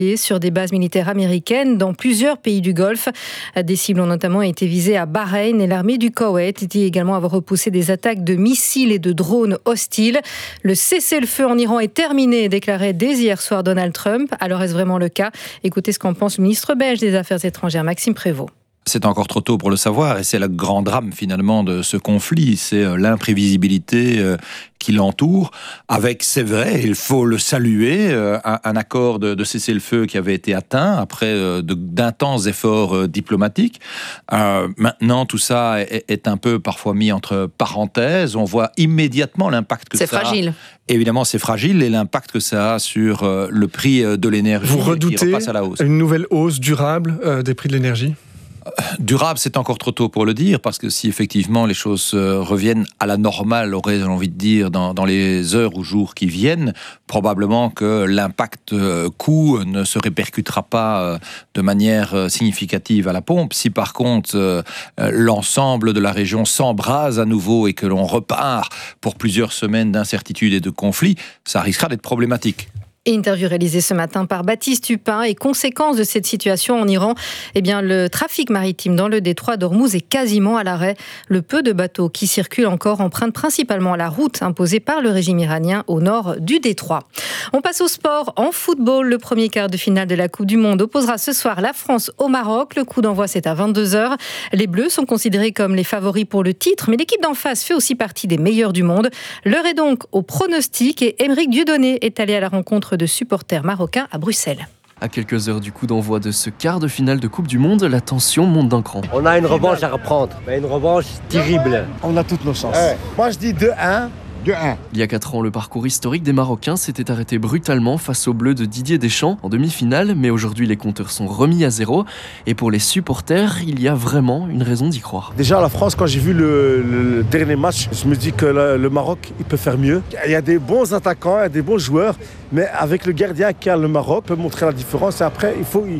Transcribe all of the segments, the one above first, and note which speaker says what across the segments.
Speaker 1: sur des bases militaires américaines dans plusieurs pays du Golfe. Des cibles ont notamment été visées à Bahreïn et l'armée du Koweït dit également avoir repoussé des attaques de missiles et de drones hostiles. Le cessez-le-feu en Iran est terminé, déclarait dès hier soir Donald Trump. Alors est-ce vraiment le cas ? Écoutez ce qu'en pense le ministre belge des Affaires étrangères, Maxime Prévost.
Speaker 2: C'est encore trop tôt pour le savoir et c'est le grand drame finalement de ce conflit, c'est l'imprévisibilité qui l'entoure, avec, c'est vrai, il faut le saluer, un accord de cessez-le-feu qui avait été atteint après d'intenses efforts diplomatiques. Maintenant, tout ça est un peu parfois mis entre parenthèses. On voit immédiatement l'impact que ça a.
Speaker 3: C'est fragile.
Speaker 2: Évidemment, c'est fragile et l'impact que ça a sur le prix de l'énergie.
Speaker 4: Vous redoutez
Speaker 2: qui repasse à la hausse.
Speaker 4: Une nouvelle hausse durable des prix de l'énergie ?
Speaker 2: Durable, c'est encore trop tôt pour le dire, parce que si effectivement les choses reviennent à la normale, aurais-je envie de dire, dans les heures ou jours qui viennent, probablement que l'impact coût ne se répercutera pas de manière significative à la pompe. Si par contre l'ensemble de la région s'embrase à nouveau et que l'on repart pour plusieurs semaines d'incertitude et de conflits, ça risquera d'être problématique.
Speaker 1: Interview réalisée ce matin par Baptiste Tupin. Et conséquence de cette situation en Iran, le trafic maritime dans le détroit d'Ormuz est quasiment à l'arrêt. Le peu de bateaux qui circulent encore empruntent principalement la route imposée par le régime iranien au nord du détroit. On passe au sport. En football, le premier quart de finale de la Coupe du Monde opposera ce soir la France au Maroc. Le coup d'envoi, c'est à 22h. Les Bleus sont considérés comme les favoris pour le titre, mais l'équipe d'en face fait aussi partie des meilleurs du monde. L'heure est donc au pronostic et Aymeric Dieudonné est allé à la rencontre de supporters marocains à Bruxelles.
Speaker 5: À quelques heures du coup d'envoi de ce quart de finale de Coupe du Monde, la tension monte d'un cran.
Speaker 6: On a une revanche à reprendre, mais une revanche terrible.
Speaker 7: On a toutes nos chances.
Speaker 6: Moi je dis 2-1.
Speaker 7: 2-1.
Speaker 5: Il y a 4 ans, le parcours historique des Marocains s'était arrêté brutalement face aux Bleus de Didier Deschamps en demi-finale, mais aujourd'hui les compteurs sont remis à zéro. Et pour les supporters, il y a vraiment une raison d'y croire.
Speaker 8: Déjà la France, quand j'ai vu le dernier match, je me dis que le Maroc, il peut faire mieux. Il y a des bons attaquants, il y a des bons joueurs, mais avec le gardien qui a le Maroc, peut montrer la différence. Et après,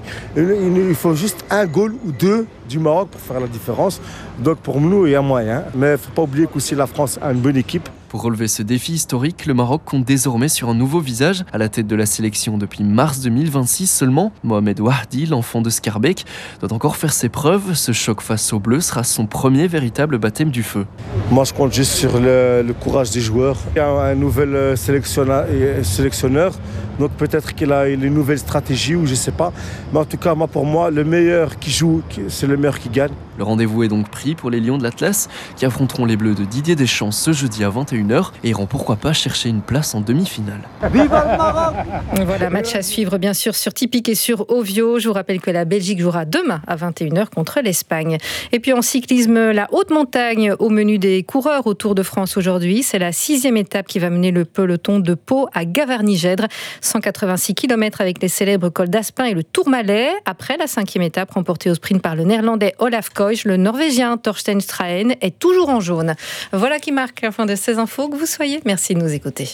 Speaker 8: il faut juste un goal ou deux du Maroc pour faire la différence. Donc pour nous, il y a moyen. Mais il ne faut pas oublier qu'aussi la France a une bonne équipe.
Speaker 5: Pour relever ce défi historique, le Maroc compte désormais sur un nouveau visage à la tête de la sélection depuis mars 2026 seulement. Mohamed Wahdi, l'enfant de Scarbeck, doit encore faire ses preuves. Ce choc face aux Bleus sera son premier véritable baptême du feu.
Speaker 8: Moi, je compte juste sur le courage des joueurs. Il y a un nouvel sélectionneur, donc peut-être qu'il a une nouvelle stratégie ou je ne sais pas. Mais en tout cas, pour moi, le meilleur qui joue, c'est le meilleur qui gagne.
Speaker 5: Le rendez-vous est donc pris pour les Lions de l'Atlas qui affronteront les Bleus de Didier Deschamps ce jeudi à 21h et iront pourquoi pas chercher une place en demi-finale.
Speaker 6: Viva le Maroc!
Speaker 1: Voilà, match à suivre bien sûr sur Tipic et sur Ovio. Je vous rappelle que la Belgique jouera demain à 21h contre l'Espagne. Et puis en cyclisme, la haute montagne au menu des coureurs au Tour de France aujourd'hui. C'est la 6e étape qui va mener le peloton de Pau à Gavarnie-Gèdre. 186 km avec les célèbres cols d'Aspin et le Tourmalet. Après la 5e étape remportée au sprint par le néerlandais Olaf Koij, le norvégien Torstein Straen est toujours en jaune. Voilà qui marque la fin de ces infos. Que vous soyez, merci de nous écouter.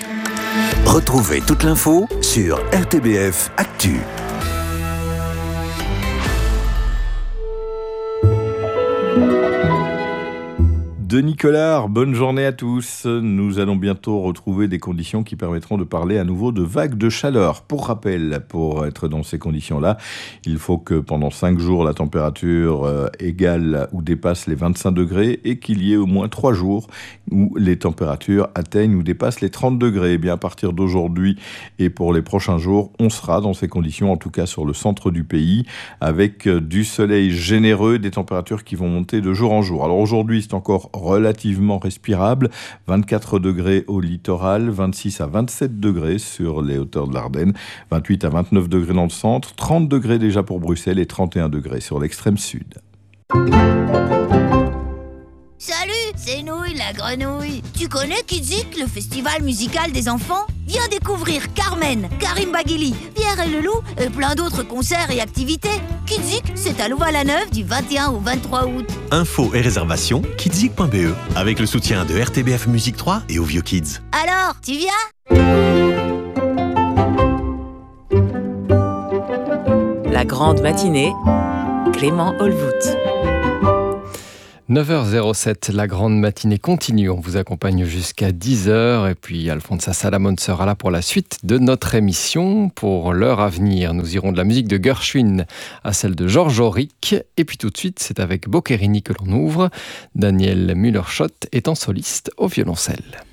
Speaker 9: Retrouvez toute l'info sur RTBF Actu.
Speaker 10: Denis Collard, bonne journée à tous. Nous allons bientôt retrouver des conditions qui permettront de parler à nouveau de vagues de chaleur. Pour rappel, pour être dans ces conditions-là, il faut que pendant 5 jours, la température égale ou dépasse les 25 degrés et qu'il y ait au moins 3 jours où les températures atteignent ou dépassent les 30 degrés. Et bien, à partir d'aujourd'hui et pour les prochains jours, on sera dans ces conditions, en tout cas sur le centre du pays, avec du soleil généreux, des températures qui vont monter de jour en jour. Alors aujourd'hui, c'est encore relativement respirable, 24 degrés au littoral, 26 à 27 degrés sur les hauteurs de l'Ardenne, 28 à 29 degrés dans le centre, 30 degrés déjà pour Bruxelles et 31 degrés sur l'extrême sud.
Speaker 11: Salut, c'est Nouille la grenouille. Tu connais Kidzik, le festival musical des enfants? Viens découvrir Carmen, Karim Baghili, Pierre et le Loup et plein d'autres concerts et activités. Kidzik, c'est à Louvain-la-Neuve du 21 au 23 août.
Speaker 12: Infos et réservations, kidzik.be, avec le soutien de RTBF Musique 3 et Ovio Kids.
Speaker 11: Alors, tu viens?
Speaker 13: La grande matinée, Clément Olvout.
Speaker 3: 9h07, la grande matinée continue. On vous accompagne jusqu'à 10h. Et puis Alfonso Salamone sera là pour la suite de notre émission. Pour l'heure à venir, nous irons de la musique de Gershwin à celle de Georges Auric. Et puis tout de suite, c'est avec Boccherini que l'on ouvre. Daniel Müller-Schott étant soliste au violoncelle.